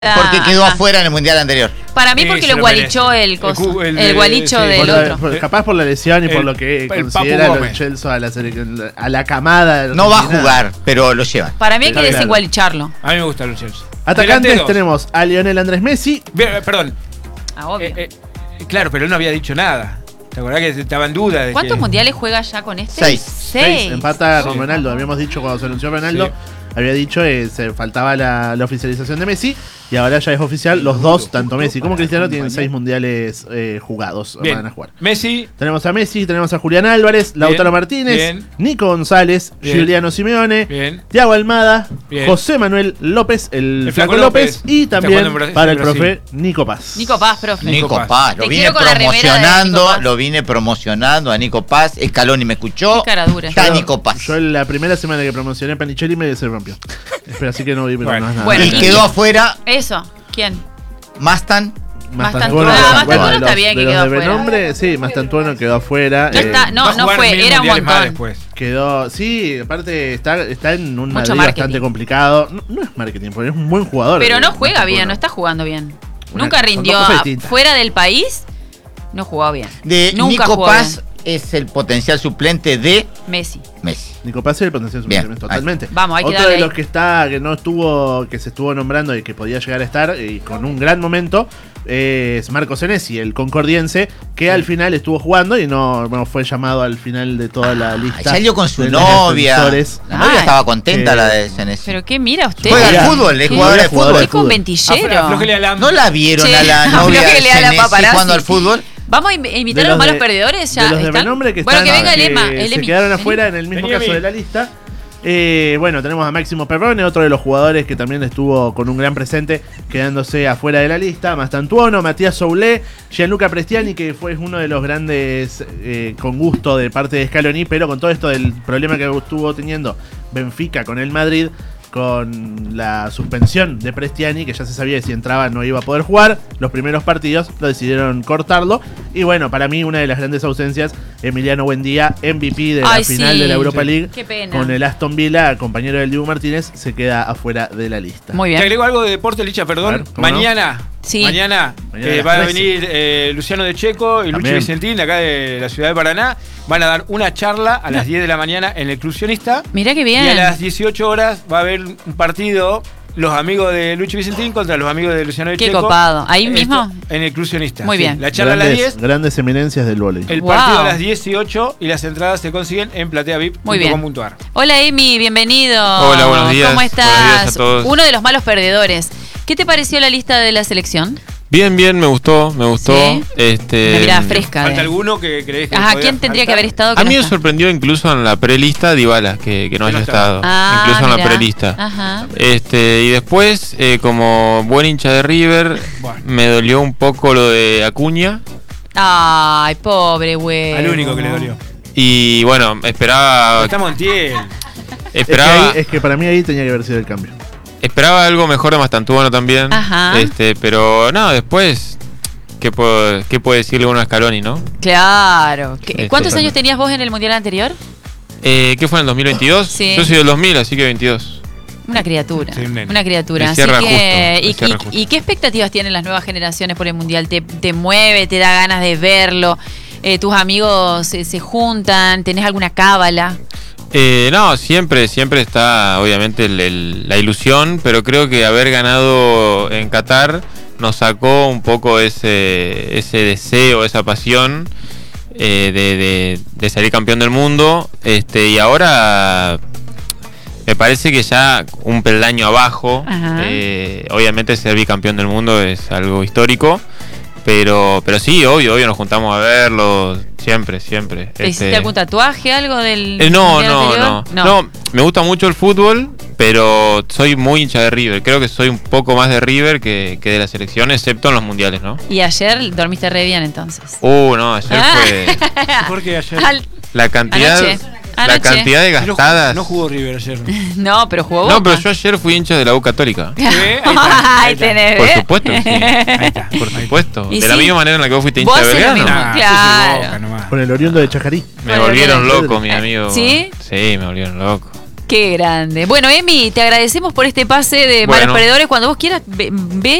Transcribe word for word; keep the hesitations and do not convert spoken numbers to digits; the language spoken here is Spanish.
Porque quedó afuera en el mundial anterior. Para mí porque Sí, lo se lo gualichó merece. el coso, El, el, el, gualicho sí, del Por la- otro. por- capaz por la lesión y El- por lo que el Papu considera los Gómez. Chelsea a la, sele- a la camada. No va a argentina. jugar, pero lo llevan. Para mí hay que Claro. desengualicharlo. A mí me gustan los Chelsea. Atacantes Delanteros. tenemos a Lionel Andrés Messi. Bien, Perdón. Ah, obvio. Eh, eh, claro, pero él no había dicho nada. ¿Te acordás que estaba en duda? De ¿Cuántos que... mundiales juega ya con este? Seis. Seis. Empata con Sí. Ronaldo. Habíamos dicho cuando se anunció Ronaldo. Sí. Había dicho que se faltaba la, la oficialización de Messi. Y ahora ya es oficial. Los dos, tanto Messi como Cristiano, tienen seis mundiales eh, jugados. Bien. Van a jugar. Messi. Tenemos a Messi, tenemos a Julián Álvarez, Lautaro Martínez, bien. Nico González, Bien. Juliano Simeone, Bien. Thiago Almada, Bien. José Manuel López, el, El Flaco Flaco López, López. y Está también jugando en Bra- para el en Brasil. profe Nico Paz. Nico Paz, profe. Nico Paz. Paz, lo Te vine quiero con la remera de Nico promocionando, Paz. lo vine promocionando a Nico Paz. Scaloni me escuchó. Qué cara dura. Está Yo- Nico Paz. Yo en la primera semana que promocioné Panichelli me se rompió. Pero así que no vi, pero Bueno. no es nada. Bueno, El y- quedó afuera, Eso. ¿Quién? Mastan. Mastantuono. Mastantuono, Ah, bueno, Mastantuono de está los- bien que de los quedó de afuera. Benombre, sí, Mastantuono quedó afuera. No eh, está, no, Va a no jugar fue, mil era un mundiales más montón. después. Quedó, sí, aparte está, está en un Mucho Madrid marketing. bastante complicado. No, no es marketing, porque es un buen jugador. Pero no eh, juega bien, Mastantuono. no está jugando bien. Una- Nunca son rindió dos cosas a- distintas. fuera del país. No jugaba bien. De Nunca Nico jugó Paz es el potencial suplente de bien. Messi. Messi. Nico Paz es el potencial Bien, suplente, totalmente. Vamos, hay que Otro darle de los ahí. que está, que no estuvo, que se estuvo nombrando y que podía llegar a estar y con un gran momento es Marco Senesi, el concordiense, que al final estuvo jugando y no, no fue llamado al final de toda la lista. Salió con su de los novia. defensores. La novia Ay. estaba contenta, Eh, la de Senesi. Pero qué mira usted. Juega Juega- al fútbol, es ¿Qué? jugadora de Jugadora fútbol. Qué con fútbol. ventillero. Aflójele a la... ¿No la vieron Sí, a la novia de aflójele a la Senesi paparazzi. jugando al fútbol? Vamos a im- invitar De a los los malos de- perdedores. Ya de los de están. Benombre que Bueno, están, que venga el que Ema. El se Emi. quedaron Vení. afuera en el mismo Vení, caso Emi. de la lista. Eh, bueno, tenemos a Máximo Perrone, otro de los jugadores que también estuvo con un gran presente, quedándose afuera de la lista. Mastantuono, Matías Soulé, Gianluca Prestiani, que fue uno de los grandes eh, con gusto de parte de Scaloni, pero con todo esto del problema que estuvo teniendo Benfica con el Madrid, con la suspensión de Prestiani, que ya se sabía que si entraba no iba a poder jugar, los primeros partidos lo decidieron cortarlo. Y bueno, para mí una de las grandes ausencias, Emiliano Buendía, M V P de la Ay, final sí. de la Europa Sí. League, Qué pena. con el Aston Villa, compañero del Dibu Martínez, se queda afuera de la lista. Muy Te bien. agrego algo de deporte, Licha, perdón. A ver, ¿cómo no? Mañana, Sí. mañana, Mañana eh, a va a las trece. venir eh, Luciano de Checo y Lucho También. Vicentín, de acá de la ciudad de Paraná. Van a dar una charla a las diez de la mañana en el Exclusionista. Mirá qué Y a bien. las dieciocho horas va a haber un partido, los amigos de Lucho Vicentín contra los amigos de Luciano de Qué Checo. copado. ¿Ahí Esto, mismo? En el Exclusionista. Muy sí. bien. La charla a las Grandes, diez, grandes eminencias del vóley. el Wow. partido a las dieciocho y las entradas se consiguen en platea vip punto com Muy bien. punto a r. Hola Emi, bienvenido. Hola, buenos días. ¿Cómo estás? Buenos días a todos. Uno de los malos perdedores. ¿Qué te pareció la lista de la selección? Bien, bien, me gustó, me gustó. Sí. Este, Una mirada fresca. ¿Falta de- alguno que crees que Ajá, podía ¿quién tendría que faltar? haber estado? que A no mí me está? sorprendió incluso en la prelista Dybala, que, que no Que no haya estaba. estado. Ah, incluso en la mirá. prelista. Ajá. Este, y después, eh, como buen hincha de River, Bueno. me dolió un poco lo de Acuña. Ay, pobre güey. Al único que le dolió. Y bueno, esperaba. Está Montiel. Es que, Esperaba, ahí- es que para mí ahí tenía que haber sido el cambio. esperaba algo mejor de Mastantuono también. Ajá. Este, pero no, después. ¿Qué puedo, qué puede decirle uno a Scaloni, no? Claro. ¿Qué- Sí, ¿Cuántos totalmente. años tenías vos en el mundial anterior? Eh, ¿Qué fue en el dos mil veintidós? Sí. Yo soy del dos mil, así que veintidós. Una criatura. Sí, un nene. Una criatura. Me Así cierra que, justo, me y, cierra y- justo. y qué expectativas tienen las nuevas generaciones por el mundial? ¿Te, te mueve? ¿Te da ganas de verlo? Eh, ¿Tus amigos se, se juntan? ¿Tenés alguna cábala? Eh, no, siempre, siempre está obviamente el- el- la ilusión, pero creo que haber ganado en Qatar nos sacó un poco ese, ese deseo, esa pasión eh, de, de- de salir campeón del mundo. Este, y ahora me parece que ya un peldaño abajo, Ajá. eh, obviamente ser bicampeón del mundo es algo histórico. Pero, pero sí, obvio, obvio, nos juntamos a verlo, siempre, siempre. ¿Te hiciste Este, algún tatuaje, algo del eh, no, mundial no, anterior? no, no. Me gusta mucho el fútbol, pero soy muy hincha de River. Creo que soy un poco más de River que, que de la selección, excepto en los mundiales, ¿no? Y ayer dormiste re bien entonces. Uh, no, ayer Ah. fue ¿Por qué ayer? Al- la cantidad, Anoche, la anoche. cantidad de No, gastadas. no jugó River ayer. No, pero jugó Boca. No, pero yo ayer fui hincha de la U Católica. ¿Ve? Ahí está, ahí Ahí está. tenés, Por ¿ves? supuesto, que sí. Ahí está. Por supuesto. Y De la sí. misma manera en la que vos fuiste hincha Vos de es lo Belgrano. mismo. Nah, Claro. yo soy Boca nomás. Con el oriundo de Chajarí. Me Bueno, volvieron bueno. loco, mi amigo. ¿Sí? Sí, me volvieron loco. Qué grande. Bueno, Emi, te agradecemos por este pase de Bueno. Malos Perdedores. Cuando vos quieras, ve, ve